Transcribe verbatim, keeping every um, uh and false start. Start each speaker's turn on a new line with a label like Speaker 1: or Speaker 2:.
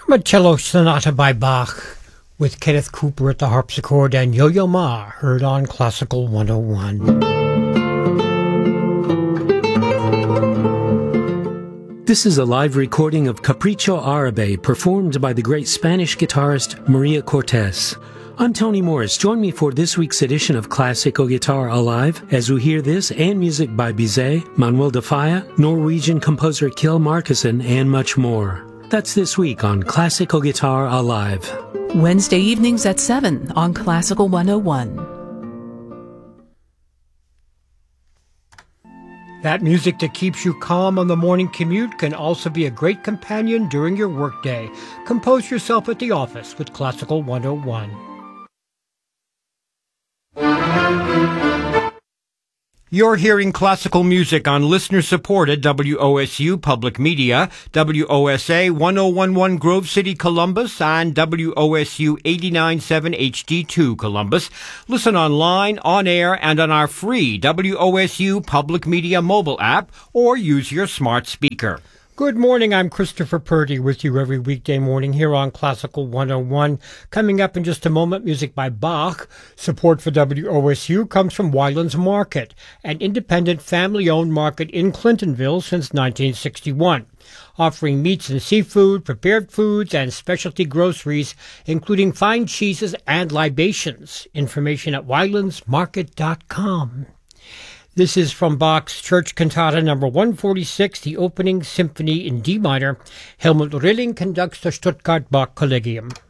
Speaker 1: From a cello sonata by Bach with Kenneth Cooper at the harpsichord and Yo-Yo Ma, heard on Classical one oh one.
Speaker 2: This is a live recording of Capricho Árabe performed by the great Spanish guitarist Maria Cortés. I'm Tony Morris. Join me for this week's edition of Classical Guitar Alive as we hear this and music by Bizet, Manuel de Falla, Norwegian composer Kjell Markussen, and much more. That's this week on Classical Guitar Alive.
Speaker 3: Wednesday evenings at seven on Classical one oh one.
Speaker 1: That music that keeps you calm on the morning commute can also be a great companion during your workday. Compose yourself at the office with Classical one oh one. You're hearing classical music on listener-supported W O S U Public Media, W O S A one oh one point one Grove City, Columbus, and W O S U eighty-nine point seven H D two Columbus. Listen online, on air, and on our free W O S U Public Media mobile app, or use your smart speaker. Good morning, I'm Christopher Purdy with you every weekday morning here on Classical one oh one. Coming up in just a moment, music by Bach. Support for W O S U comes from Wylands Market, an independent family-owned market in Clintonville since nineteen sixty-one, offering meats and seafood, prepared foods, and specialty groceries, including fine cheeses and libations. Information at wylands market dot com. This is from Bach's Church Cantata number one forty-six, the opening symphony in D minor. Helmut Rilling conducts the Stuttgart Bach Collegium.